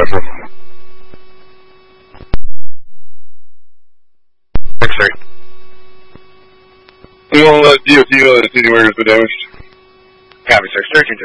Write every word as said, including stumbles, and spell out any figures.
Special. X-ray. We will let D O T know that the city where has been damaged. Copy, sir. Searching.